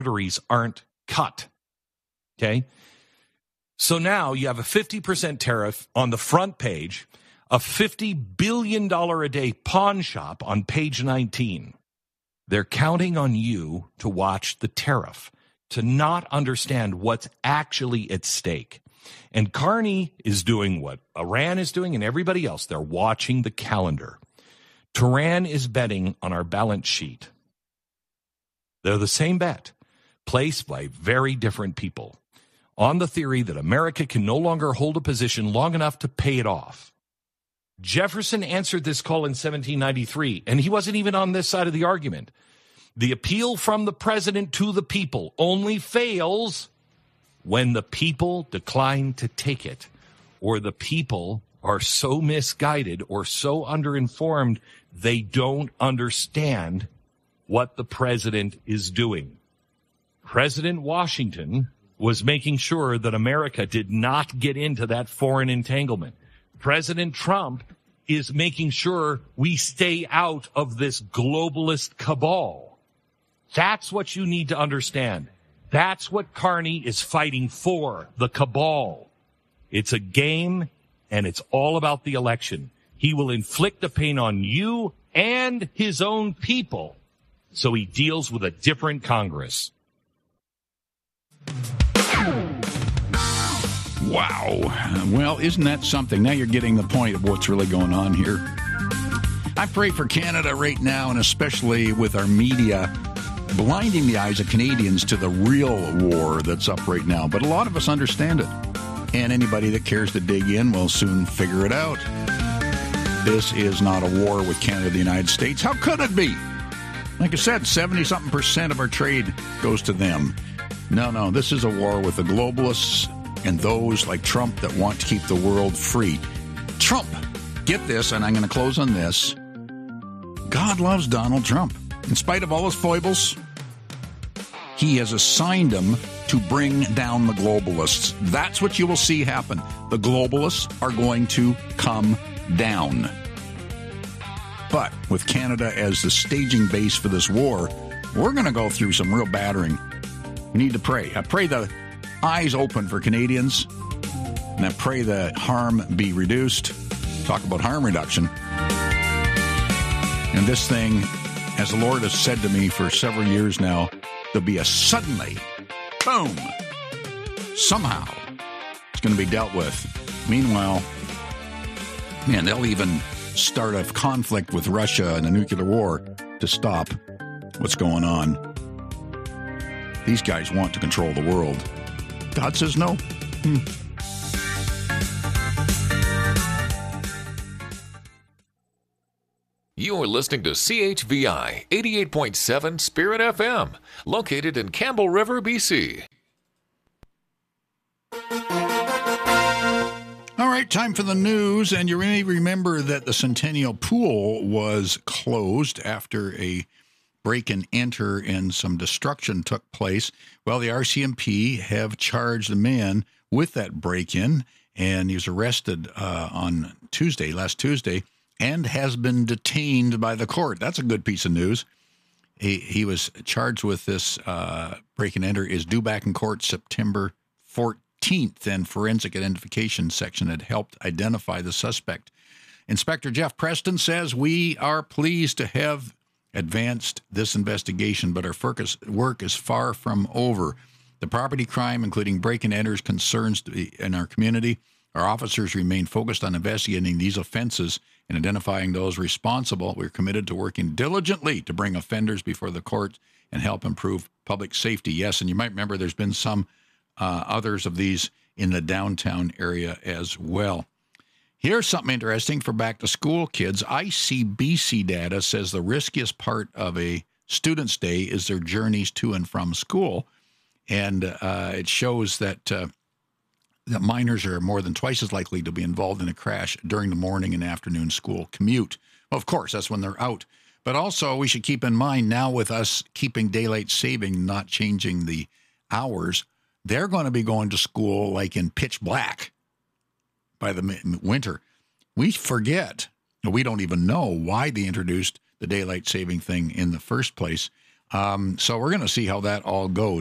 arteries aren't cut. Okay? So now you have a 50% tariff on the front page, a $50 billion a day pawn shop on page 19. They're counting on you to watch the tariff, to not understand what's actually at stake. And Carney is doing what Iran is doing and everybody else. They're watching the calendar. Tehran is betting on our balance sheet. They're the same bet, placed by very different people, on the theory that America can no longer hold a position long enough to pay it off. Jefferson answered this call in 1793, and he wasn't even on this side of the argument. The appeal from the president to the people only fails when the people decline to take it, or the people are so misguided or so underinformed they don't understand what the president is doing. President Washington was making sure that America did not get into that foreign entanglement. President Trump is making sure we stay out of this globalist cabal. That's what you need to understand. That's what Carney is fighting for, the cabal. It's a game, and it's all about the election. He will inflict the pain on you and his own people, so he deals with a different Congress. Wow. Well, isn't that something? Now you're getting the point of what's really going on here. I pray for Canada right now, and especially with our media blinding the eyes of Canadians to the real war that's up right now. But a lot of us understand it. And anybody that cares to dig in will soon figure it out. This is not a war with Canada and the United States. How could it be? Like I said, 70-something% of our trade goes to them. No, this is a war with the globalists and those like Trump that want to keep the world free. Trump, get this, and I'm going to close on this. God loves Donald Trump. In spite of all his foibles, he has assigned him to bring down the globalists. That's what you will see happen. The globalists are going to come down. But with Canada as the staging base for this war, we're going to go through some real battering. We need to pray. I pray the eyes open for Canadians, and I pray the harm be reduced. Talk about harm reduction. And this thing, as the Lord has said to me for several years now, there'll be a suddenly, boom, somehow it's going to be dealt with. Meanwhile, man, they'll even start a conflict with Russia and a nuclear war to stop what's going on. These guys want to control the world. God says no. You are listening to CHVI 88.7 Spirit FM, located in Campbell River, BC. All right, time for the news. And you may remember that the Centennial Pool was closed after a break and enter and some destruction took place. Well, the RCMP have charged a man with that break-in, and he was arrested on last Tuesday, and has been detained by the court. That's a good piece of news. He was charged with this break and enter, is due back in court September 14th, and forensic identification section had helped identify the suspect. Inspector Jeff Preston says, we are pleased to have advanced this investigation, but our work is far from over. The property crime, including break and enters, concerns in our community. Our officers remain focused on investigating these offenses and identifying those responsible. We're committed to working diligently to bring offenders before the court and help improve public safety. Yes, and you might remember there's been some others of these in the downtown area as well. Here's something interesting for back-to-school kids. ICBC data says the riskiest part of a student's day is their journeys to and from school. And it shows that minors are more than twice as likely to be involved in a crash during the morning and afternoon school commute. Well, of course, that's when they're out. But also, we should keep in mind now with us keeping daylight saving, not changing the hours, they're going to be going to school like in pitch black by the winter. We forget, we don't even know why they introduced the daylight saving thing in the first place. So we're going to see how that all goes.